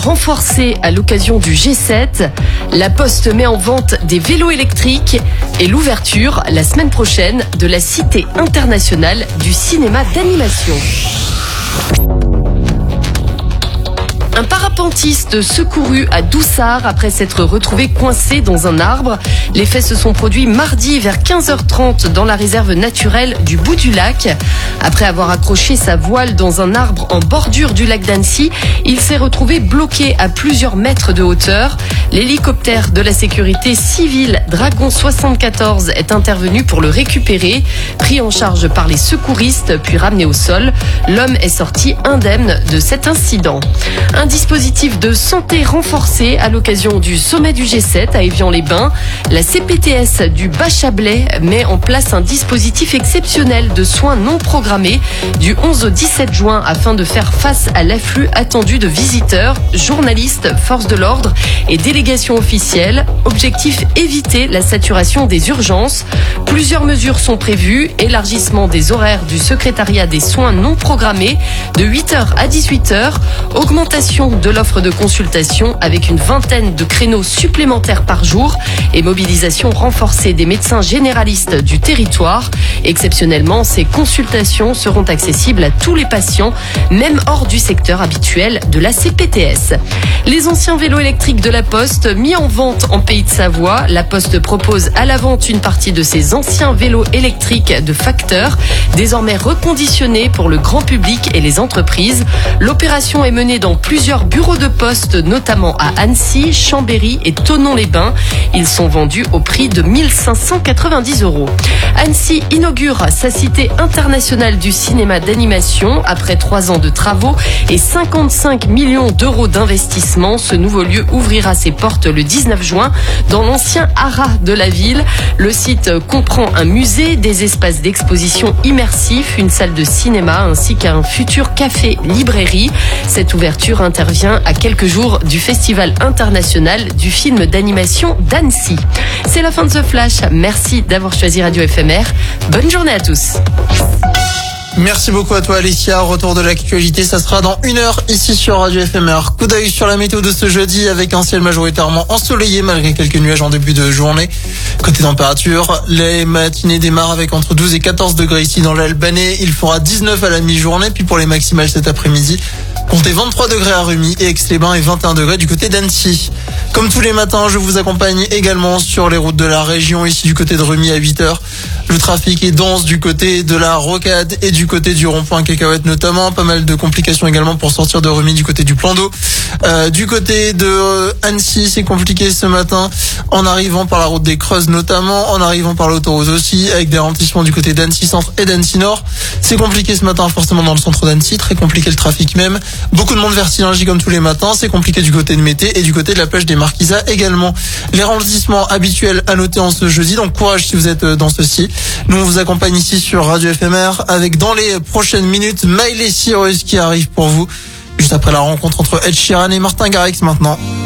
Renforcée à l'occasion du G7, la Poste met en vente des vélos électriques et l'ouverture la semaine prochaine de la Cité internationale du cinéma d'animation. Un parapentiste secouru à Doussard après s'être retrouvé coincé dans un arbre. Les faits se sont produits mardi vers 15h30 dans la réserve naturelle du Bout du Lac. Après avoir accroché sa voile dans un arbre en bordure du lac d'Annecy, il s'est retrouvé bloqué à plusieurs mètres de hauteur. L'hélicoptère de la sécurité civile Dragon 74 est intervenu pour le récupérer. Pris en charge par les secouristes puis ramené au sol, l'homme est sorti indemne de cet incident. Un dispositif de santé renforcé à l'occasion du sommet du G7 à Évian-les-Bains. La CPTS du Bas-Chablais met en place un dispositif exceptionnel de soins non programmés du 11 au 17 juin afin de faire face à l'afflux attendu de visiteurs, journalistes, forces de l'ordre et délégations officielles. Objectif, éviter la saturation des urgences. Plusieurs mesures sont prévues. Élargissement des horaires du secrétariat des soins non programmés de 8h à 18h. Augmentation de l'offre de consultation avec une vingtaine de créneaux supplémentaires par jour et mobilisation renforcée des médecins généralistes du territoire. Exceptionnellement, ces consultations seront accessibles à tous les patients, même hors du secteur habituel de la CPTS. Les anciens vélos électriques de la Poste mis en vente en Pays de Savoie. La Poste propose à la vente une partie de ses anciens vélos électriques de facteur, désormais reconditionnés pour le grand public et les entreprises. L'opération est menée dans plusieurs bureaux de poste, notamment à Annecy, Chambéry et Thonon-les-Bains. Ils sont vendus au prix de 1 590 €. Annecy inaugure sa cité internationale du cinéma d'animation après 3 ans de travaux et 55 millions d'euros d'investissement. Ce nouveau lieu ouvrira ses portes le 19 juin dans l'ancien haras de la ville. Le site comprend un musée, des espaces d'exposition immersifs, une salle de cinéma ainsi qu'un futur café-librairie. Cette ouverture intervient à quelques jours du Festival international du film d'animation d'Annecy. C'est la fin de ce flash. Merci d'avoir choisi Radio FMR. Bonne journée à tous. Merci beaucoup à toi Alessia. Retour de l'actualité, ça sera dans 1 heure ici sur Radio FMR. Coup d'œil sur la météo de ce jeudi avec un ciel majoritairement ensoleillé malgré quelques nuages en début de journée. Côté température, les matinées démarrent avec entre 12 et 14 degrés ici dans l'Albanais. Il fera 19 à la mi-journée, puis pour les maximales cet après-midi, comptez 23 degrés à Rumi et Aix-les-Bains et 21 degrés du côté d'Annecy. Comme tous les matins, je vous accompagne également sur les routes de la région, ici du côté de Rumi à 8h. Le trafic est dense du côté de la Rocade et du côté du rond-point Cacahuète notamment. Pas mal de complications également pour sortir de Rumi du côté du plan d'eau. Du côté de Annecy, c'est compliqué ce matin en arrivant par la route des Creuses notamment, en arrivant par l'autoroute aussi, avec des ralentissements du côté d'Annecy Centre et d'Annecy Nord. C'est compliqué ce matin forcément dans le centre d'Annecy, très compliqué le trafic même. Beaucoup de monde vers Sillingy comme tous les matins. C'est compliqué du côté de Mété et du côté de la plage des Marquisats également. Les ralentissements habituels à noter en ce jeudi, donc courage si vous êtes dans ceci. Nous on vous accompagne ici sur Radio FMR avec dans les prochaines minutes Miley Cyrus qui arrive pour vous juste après la rencontre entre Ed Sheeran et Martin Garrix maintenant.